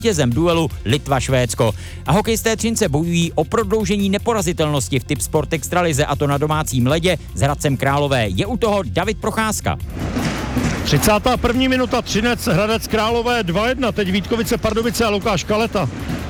vítězem duelu Litva-Švédsko. A hokejisté Třince bojují o prodloužení neporazitelnosti v Tipsport extralize, a to na domácím ledě s Hradcem Králové. Je u toho David Procházka. 31. minuta, Třinec, Hradec Králové 2-1, teď Vítkovice, Pardubice a Lukáš Kaleta.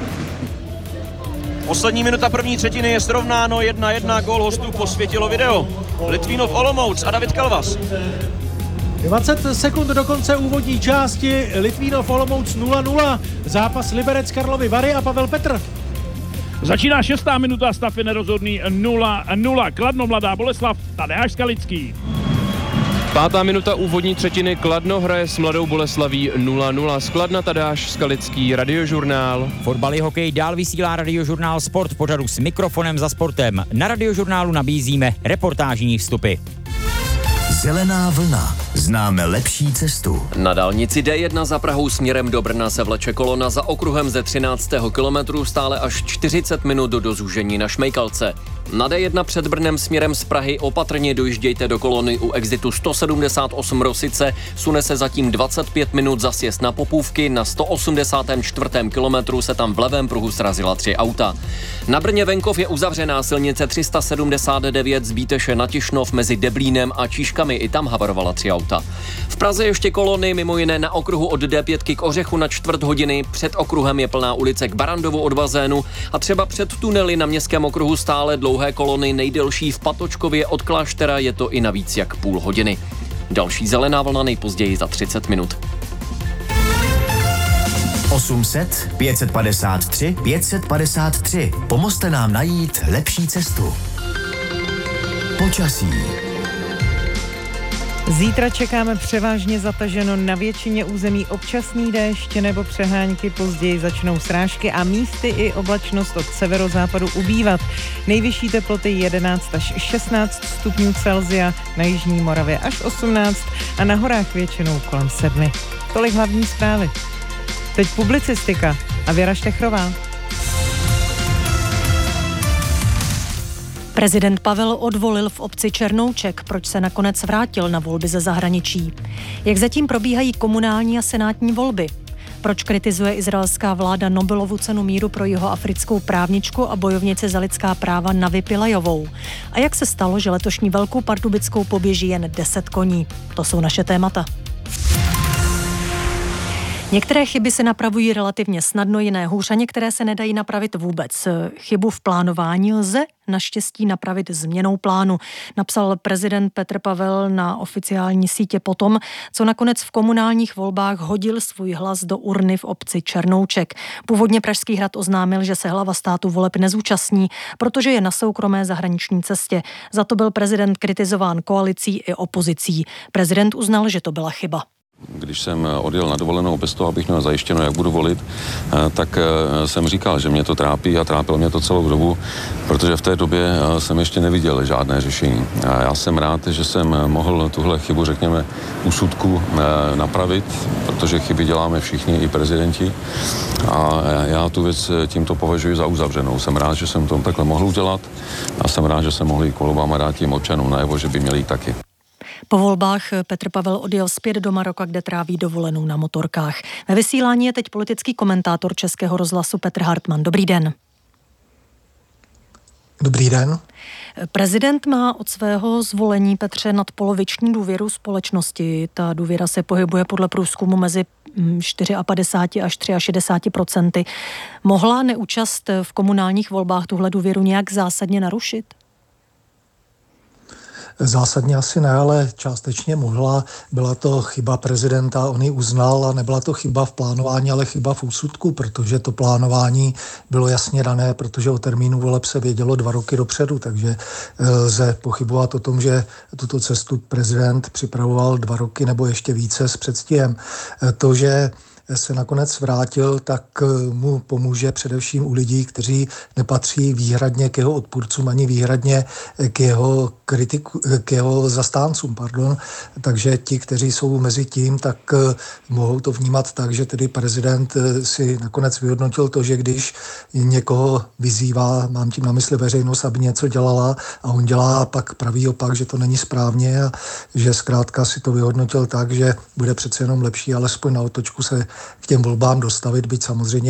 Poslední minuta první třetiny je srovnáno 1-1, gól hostů posvětilo video. Litvínov Olomouc a David Kalvas. 20 sekund do konce úvodní části, Litvínov Olomouc 0-0, zápas Liberec Karlovy Vary a Pavel Petr. Začíná 6. minuta, stav je nerozhodný 0-0, Kladno Mladá Boleslav, Tadeáš Skalický. 5. minuta úvodní třetiny, Kladno hraje s Mladou Boleslaví 0-0, z Kladna Tadeáš Skalický, Radiožurnál. Fotbal i hokej dál vysílá Radiožurnál Sport v pořadu S mikrofonem za sportem. Na Radiožurnálu nabízíme reportážní vstupy. Zelená vlna. Známe lepší cestu. Na dálnici D1 za Prahou směrem do Brna se vleče kolona za okruhem ze 13. kilometru stále až 40 minut do zúžení na Šmejkalce. Na D1 před Brnem směrem z Prahy opatrně dojíždějte do kolony u exitu 178 Rosice, sune se zatím 25 minut za sjezd na Popůvky, na 184. kilometru se tam v levém pruhu srazila 3 auta. Na Brně venkov je uzavřená silnice 379 z Bíteše na Tišnov mezi Deblínem a Číškami, i tam havarovala 3 auta. V Praze ještě kolony, mimo jiné na okruhu od D5 k Ořechu na čtvrt hodiny, před okruhem je plná ulice k Barandovu od bazénu a třeba před tunely na Městském okruhu stále dlouhé kolony, nejdelší v Patočkově od Kláštera, je to i na víc jak půl hodiny. Další zelená vlna nejpozději za 30 minut. 800 553 553. Pomozte nám najít lepší cestu. Počasí. Zítra čekáme převážně zataženo, na většině území občasný déšť nebo přehánky, později začnou srážky a místy i oblačnost od severozápadu ubývat. Nejvyšší teploty 11 až 16 stupňů Celsia, na jižní Moravě až 18 a na horách většinou kolem 7. Tolik hlavní zprávy. Teď publicistika a Věra Štechrová. Prezident Pavel odvolil v obci Černouček, proč se nakonec vrátil na volby ze zahraničí. Jak zatím probíhají komunální a senátní volby? Proč kritizuje izraelská vláda Nobelovu cenu míru pro jihoafrickou právničku a bojovnici za lidská práva Navi Pillajovou? A jak se stalo, že letošní Velkou Pardubickou poběží jen 10 koní? To jsou naše témata. Některé chyby se napravují relativně snadno, jiné hůř a některé se nedají napravit vůbec. Chybu v plánování lze naštěstí napravit změnou plánu, napsal prezident Petr Pavel na oficiální sítě potom, co nakonec v komunálních volbách hodil svůj hlas do urny v obci Černouček. Původně Pražský hrad oznámil, že se hlava státu voleb nezúčastní, protože je na soukromé zahraniční cestě. Za to byl prezident kritizován koalicí i opozicí. Prezident uznal, že to byla chyba. Když jsem odjel na dovolenou bez toho, abych měl zajištěno, jak budu volit, tak jsem říkal, že mě to trápí a trápilo mě to celou dobu, protože v té době jsem ještě neviděl žádné řešení. A já jsem rád, že jsem mohl tuhle chybu, řekněme, úsudku napravit, protože chyby děláme všichni, i prezidenti. A já tu věc tímto považuji za uzavřenou. Jsem rád, že jsem to takhle mohl udělat a jsem rád, že jsem mohl jít k volbám a dát těm občanům najevo, že by měli jít taky. Po volbách Petr Pavel odjel zpět do Maroka, kde tráví dovolenou na motorkách. Ve vysílání je teď politický komentátor Českého rozhlasu Petr Hartmann. Dobrý den. Dobrý den. Prezident má od svého zvolení, Petře, nadpoloviční důvěru společnosti. Ta důvěra se pohybuje podle průzkumu mezi 54 až 63%. Mohla neúčast v komunálních volbách tuhle důvěru nějak zásadně narušit? Zásadně asi ne, ale částečně mohla. Byla to chyba prezidenta, on ji uznal a nebyla to chyba v plánování, ale chyba v úsudku, protože to plánování bylo jasně dané, protože o termínu voleb se vědělo 2 roky dopředu, takže lze pochybovat o tom, že tuto cestu prezident připravoval 2 roky nebo ještě více s předstihem. To, že se nakonec vrátil, tak mu pomůže především u lidí, kteří nepatří výhradně k jeho odpůrcům ani výhradně k jeho zastáncům. Takže ti, kteří jsou mezi tím, tak mohou to vnímat tak, že tedy prezident si nakonec vyhodnotil to, že když někoho vyzývá, mám tím na mysli veřejnost, aby něco dělala a on dělá pak pravý opak, že to není správně a že zkrátka si to vyhodnotil tak, že bude přece jenom lepší alespoň na otočku se k těm volbám dostavit, byť samozřejmě